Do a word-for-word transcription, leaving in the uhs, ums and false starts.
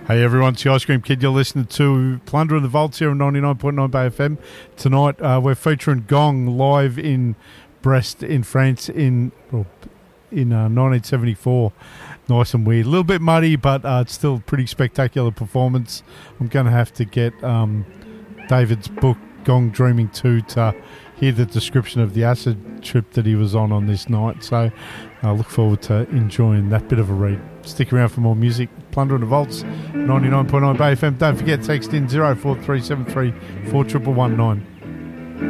Hey everyone, it's the Ice Cream Kid. You're listening to Plunder in the Vaults here on ninety-nine point nine Bay F M. Tonight uh, we're featuring Gong live in Brest in France in well, in uh, nineteen seventy-four. Nice and weird. A little bit muddy, but uh, it's still a pretty spectacular performance. I'm going to have to get um, David's book, Gong Dreaming two, to hear the description of the acid trip that he was on on this night. So I look forward to enjoying that bit of a read. Stick around for more music. Plunder in the Vaults, ninety-nine point nine Bay F M. Don't forget, text in zero four three seven three four one one nine.